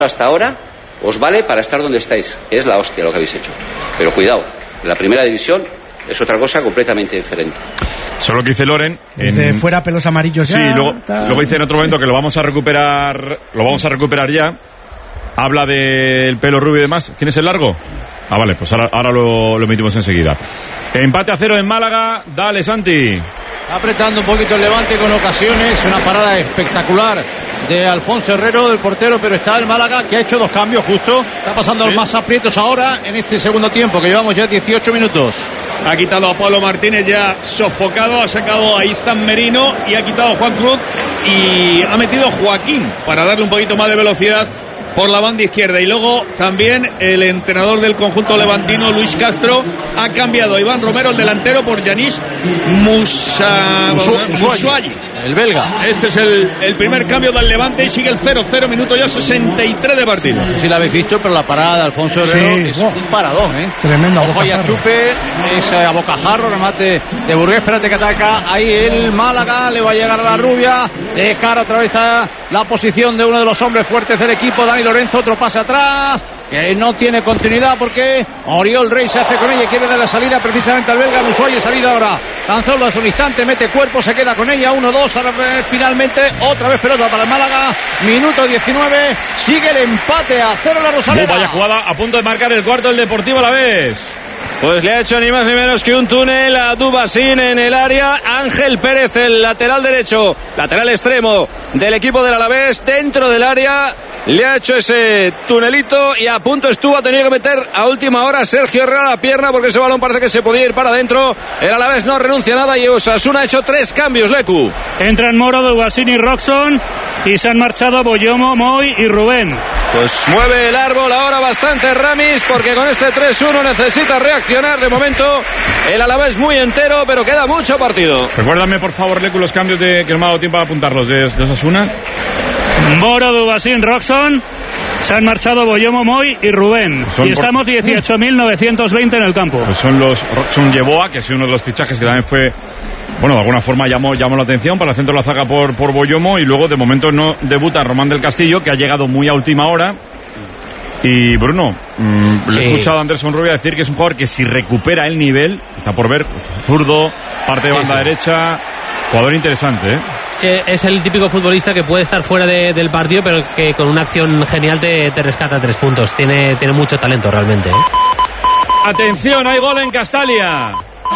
hasta ahora os vale para estar donde estáis, que es la hostia lo que habéis hecho. Pero cuidado, la primera división es otra cosa completamente diferente. Eso es lo que dice Loren. Dice, fuera pelos amarillos ya. Sí, luego dice en otro momento que lo vamos a recuperar ya. Habla del pelo rubio y demás. ¿Tienes el largo? Ah, vale, pues ahora lo emitimos enseguida. Empate a 0 en Málaga. Dale, Santi. Apretando un poquito el Levante con ocasiones. Una parada espectacular de Alfonso Herrero, del portero, pero está el Málaga que ha hecho 2 cambios justo. Está pasando los más aprietos ahora en este segundo tiempo, que llevamos ya 18 minutos. Ha quitado a Pablo Martínez ya sofocado, ha sacado a Izan Merino y ha quitado a Juan Cruz y ha metido a Joaquín para darle un poquito más de velocidad por la banda izquierda. Y luego también el entrenador del conjunto levantino, Luis Castro, ha cambiado a Iván Romero, el delantero, por Yanis Musuayi, el belga. Este es el primer cambio del Levante y sigue el 0-0, minuto ya 63 de partido. Si la habéis visto, pero la parada de Alfonso Herrero es un paradón, Tremendo. Ojo ya chupe, es a bocajarro, remate de Burgués, espérate que ataca ahí el Málaga, le va a llegar a la rubia, de cara otra vez a la posición de uno de los hombres fuertes del equipo, Dani Lorenzo, otro pase atrás, que no tiene continuidad porque Oriol Rey se hace con ella y quiere dar la salida precisamente al belga. Musuayi, salida ahora tan solo hace un instante, mete cuerpo, se queda con ella, 1-2, ahora finalmente otra vez pelota para el Málaga, minuto 19, sigue el empate a 0 la Rosaleda. Vaya jugada, a punto de marcar el cuarto el Deportivo Alavés. Pues le ha hecho ni más ni menos que un túnel a Dubasín en el área. Ángel Pérez, el lateral derecho, lateral extremo del equipo del Alavés, dentro del área. Le ha hecho ese tunelito y a punto estuvo, ha tenido que meter a última hora Sergio Herrera la pierna porque ese balón parece que se podía ir para adentro. El Alavés no renuncia a nada y Osasuna ha hecho 3 cambios, Lecu. Entran Moro, Dubasín y Roxon y se han marchado Boyomo, Moy y Rubén. Pues mueve el árbol ahora bastante Ramis porque con este 3-1 necesita reaccionar. De momento el Alavés muy entero, pero queda mucho partido. Recuérdame por favor, Lecu, los cambios que no me ha dado tiempo a apuntarlos de Osasuna. Moro, Dubasín, Roxon, se han marchado Boyomo, Moy y Rubén. Y estamos 18.920 en el campo. Pues son los Roxon Yeboah, que es uno de los fichajes que también fue, bueno, de alguna forma llamó la atención para el centro de la zaga por Boyomo. Y luego de momento no debuta Román del Castillo, que ha llegado muy a última hora. Y Bruno, le he escuchado a Anderson Rubia decir que es un jugador que si recupera el nivel, está por ver, zurdo, parte de banda derecha, jugador interesante, Es el típico futbolista que puede estar fuera del partido, pero que con una acción genial te rescata 3 puntos. Tiene mucho talento realmente. Atención, hay gol en Castalia.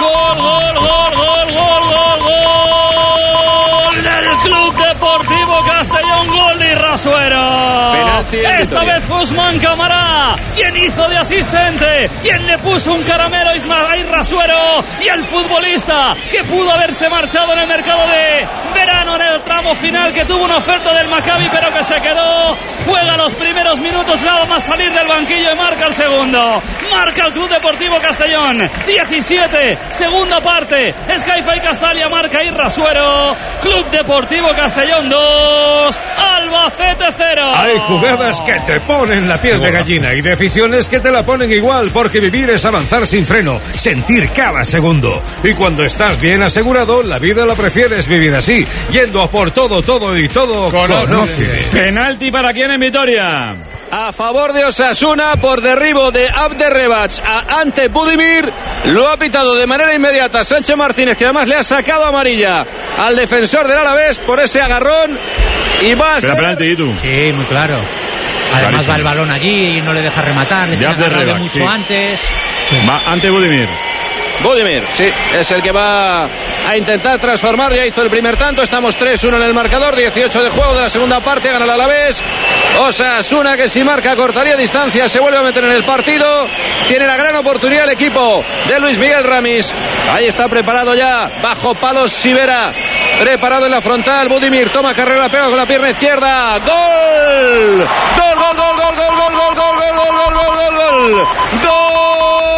Gol del Club Deportivo Castellón, gol de Irrasuero. Esta vez fue Usman Camará quien hizo de asistente, quien le puso un caramelo a Irrasuero, y el futbolista que pudo haberse marchado en el mercado de verano en el tramo final, que tuvo una oferta del Maccabi pero que se quedó, juega los primeros minutos nada más salir del banquillo y marca el segundo. Marca el Club Deportivo Castellón, 17, segunda parte, Skyfy Castalia, marca Irrasuero. Club Deportivo Castellón 2, Albacete 0. Hay jugadas que te ponen la piel de gallina y decisiones que te la ponen igual, porque vivir es avanzar sin freno, sentir cada segundo. Y cuando estás bien asegurado, la vida la prefieres vivir así, yendo a por todo y todo conoce. Penalti para quién en Vitoria. A favor de Osasuna por derribo de Abderrebach a Ante Budimir. Lo ha pitado de manera inmediata Sánchez Martínez, que además le ha sacado amarilla al defensor del Alavés por ese agarrón. Y va a ser penalti, ¿tú? Sí, muy claro. Además clarísimo. Va el balón allí y no le deja rematar, le tiene agarrado mucho antes. Sí. Va Ante Budimir. Budimir, sí, es el que va a intentar transformar. Ya hizo el primer tanto, estamos 3-1 en el marcador, 18 de juego de la segunda parte, gana el Alavés. Osasuna, que si marca cortaría distancia, se vuelve a meter en el partido. Tiene la gran oportunidad el equipo de Luis Miguel Ramis. Ahí está preparado ya, bajo palos Sivera, preparado en la frontal. Budimir toma carrera, pega con la pierna izquierda. ¡Gol! ¡Gol, gol, gol, gol, gol, gol, gol, gol, gol, gol, gol, gol, gol! ¡Gol!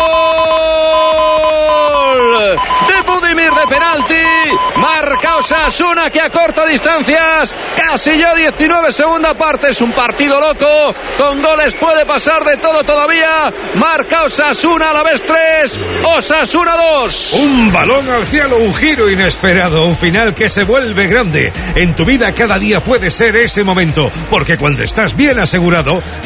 De Budimir de penalti, marca Osasuna. Osasuna que acorta distancias. Casi ya 19 segunda parte. Es un partido loco. Con goles puede pasar de todo todavía. Marca Osasuna, Alavés 3, Osasuna 2. Un balón al cielo, un giro inesperado, un final que se vuelve grande. En tu vida cada día puede ser ese momento, porque cuando estás bien asegurado,